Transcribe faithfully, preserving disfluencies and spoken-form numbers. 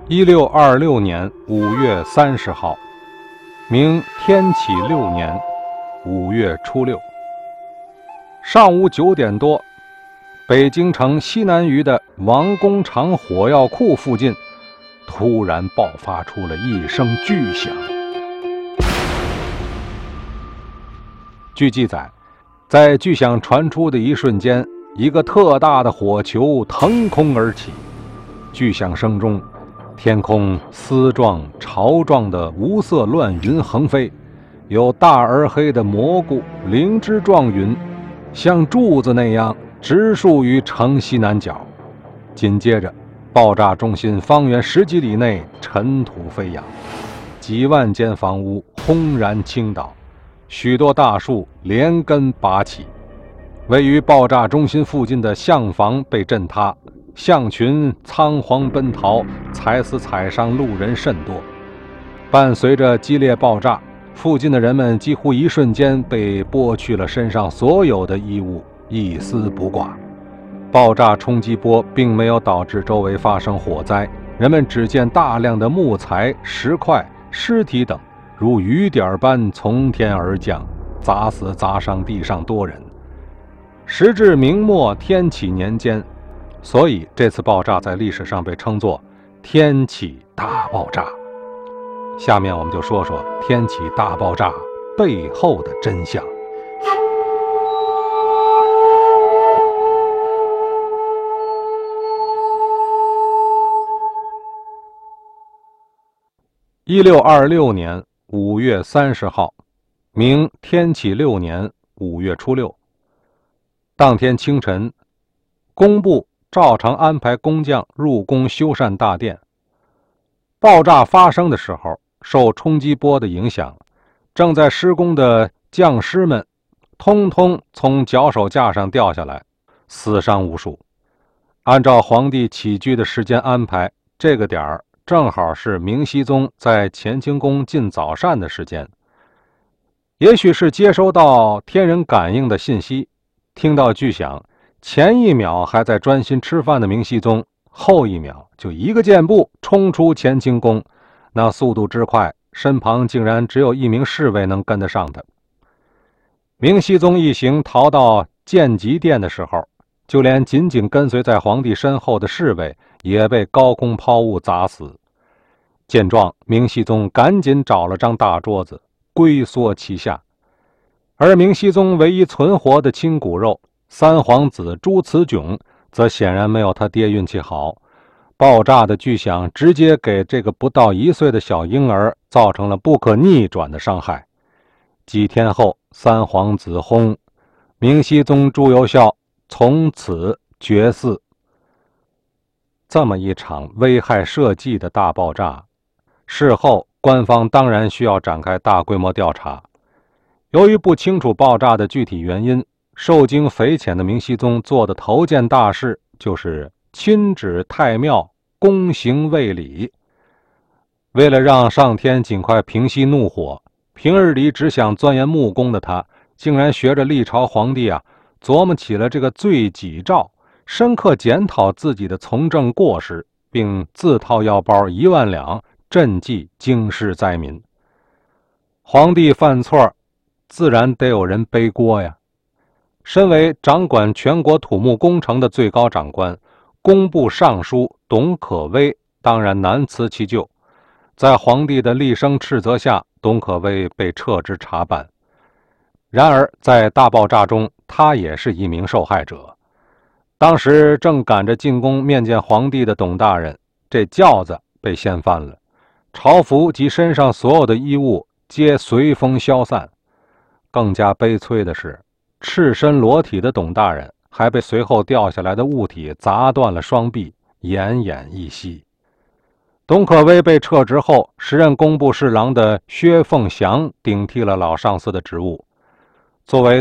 一六二六年五月三十号，明天启六年五月初六，上午九点多，北京城西南隅的王工厂火药库附近突然爆发出了一声巨响。据记载，在巨响传出的一瞬间，一个特大的火球腾空而起，巨响声中，天空丝状、潮状的无色乱云横飞，有大而黑的蘑菇、灵芝状云，像柱子那样直竖于城西南角。紧接着，爆炸中心方圆十几里内尘土飞扬，几万间房屋轰然倾倒，许多大树连根拔起。位于爆炸中心附近的象房被震塌，象群仓皇奔逃，踩死踩伤路人甚多。伴随着激烈爆炸，附近的人们几乎一瞬间被剥去了身上所有的衣物，一丝不挂。爆炸冲击波并没有导致周围发生火灾，人们只见大量的木材、石块、尸体等如雨点般从天而降，砸死砸伤地上多人。时至明末天启年间，所以这次爆炸在历史上被称作天启大爆炸。下面我们就说说天启大爆炸背后的真相。一六二六年五月三十号，明天启六年五月初六。当天清晨，工部照常安排工匠入宫修缮大殿。爆炸发生的时候，受冲击波的影响，正在施工的匠师们通通从脚手架上掉下来，死伤无数。按照皇帝起居的时间安排，这个点儿正好是明熹宗在乾清宫进早膳的时间。也许是接收到天人感应的信息，听到巨响，前一秒还在专心吃饭的明熹宗，后一秒就一个箭步冲出乾清宫，那速度之快，身旁竟然只有一名侍卫能跟得上他。明熹宗一行逃到建极殿的时候，就连紧紧跟随在皇帝身后的侍卫也被高空抛物砸死。见状，明熹宗赶紧找了张大桌子龟缩其下，而明熹宗唯一存活的亲骨肉三皇子朱慈炯则显然没有他爹运气好。爆炸的巨响直接给这个不到一岁的小婴儿造成了不可逆转的伤害。几天后，三皇子薨，明熹宗朱由校从此绝嗣。这么一场危害社稷的大爆炸，事后官方当然需要展开大规模调查。由于不清楚爆炸的具体原因，受惊匪浅的明熹宗做的头件大事就是亲旨太庙躬行卫礼。为了让上天尽快平息怒火，平日里只想钻研木工的他，竟然学着历朝皇帝啊，琢磨起了这个罪己诏，深刻检讨自己的从政过失，并自掏腰包一万两赈济京师灾民。皇帝犯错，自然得有人背锅呀。身为掌管全国土木工程的最高长官，工部尚书董可威当然难辞其咎。在皇帝的厉声斥责下，董可威被撤职查办。然而在大爆炸中，他也是一名受害者。当时正赶着进宫面见皇帝的董大人，这轿子被掀翻了，朝服及身上所有的衣物皆随风消散。更加悲催的是，赤身裸体的董大人还被随后掉下来的物体砸断了双臂，奄奄一息。董可威被撤职后，时任工部侍郎的薛凤祥顶替了老上司的职务。作为